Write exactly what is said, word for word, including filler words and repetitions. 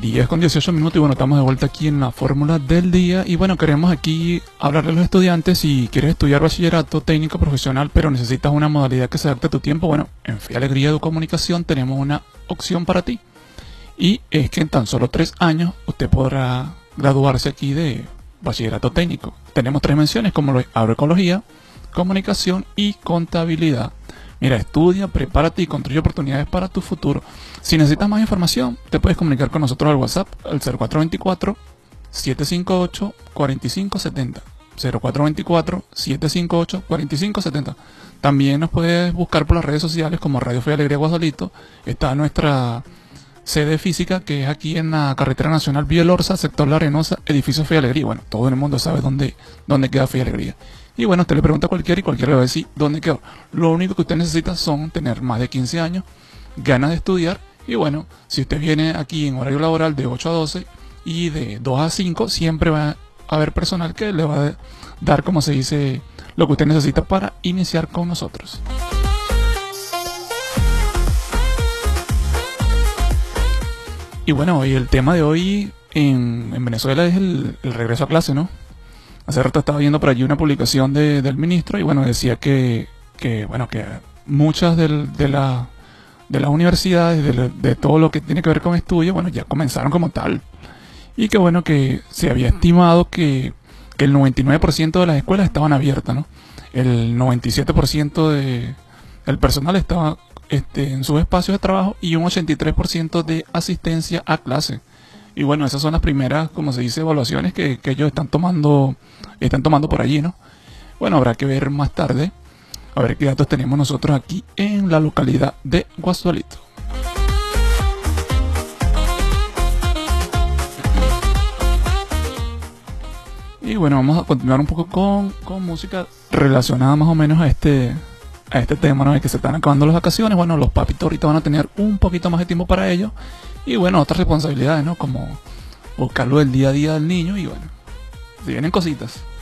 diez con dieciocho minutos y bueno, estamos de vuelta aquí en la fórmula del día y bueno, queremos aquí hablarle a los estudiantes. Si quieres estudiar bachillerato técnico profesional pero necesitas una modalidad que se adapte a tu tiempo, bueno, en Fe y Alegría Educomunicación tenemos una opción para ti y es que en tan solo tres años usted podrá graduarse aquí de bachillerato técnico. Tenemos tres menciones como lo es agroecología, comunicación y contabilidad. Mira, estudia, prepárate y construye oportunidades para tu futuro. Si necesitas más información, te puedes comunicar con nosotros al WhatsApp al cero cuatro veinticuatro, siete cinco ocho, cuatro cinco siete cero. cero cuatro veinticuatro, siete cinco ocho, cuatro cinco siete cero. También nos puedes buscar por las redes sociales como Radio Fe y Alegría Guasolito. Está nuestra sede física, que es aquí en la carretera nacional Vía Lorza, sector La Arenosa, edificio Fe y Alegría. Bueno, todo el mundo sabe dónde, dónde queda Fe y Alegría. Y bueno, usted le pregunta a cualquiera y cualquiera le va a decir dónde quedó. Lo único que usted necesita son tener más de quince años, ganas de estudiar. Y bueno, si usted viene aquí en horario laboral de ocho a doce y de dos a cinco, siempre va a haber personal que le va a dar, como se dice, lo que usted necesita para iniciar con nosotros. Y bueno, hoy el tema de hoy en, en Venezuela es el, el regreso a clase, ¿no? Hace rato estaba viendo por allí una publicación de, del ministro y bueno, decía que, que bueno, que muchas del, de, la, de las universidades, de, de todo lo que tiene que ver con estudios, bueno, ya comenzaron como tal. Y que bueno, que se había estimado que, que el noventa y nueve por ciento de las escuelas estaban abiertas, ¿no? El noventa y siete por ciento de, del personal estaba este, en sus espacios de trabajo y un ochenta y tres por ciento de asistencia a clase. Y bueno, esas son las primeras, como se dice, evaluaciones que, que ellos están tomando, están tomando por allí, ¿no? Bueno, habrá que ver más tarde, a ver qué datos tenemos nosotros aquí en la localidad de Guasolito. Y bueno, vamos a continuar un poco con, con música relacionada más o menos a este, a este tema, ¿no? De que se están acabando las vacaciones. Bueno, los papitos ahorita van a tener un poquito más de tiempo para ello. Y bueno, otras responsabilidades, ¿no? Como buscarlo del día a día del niño y bueno, si vienen cositas.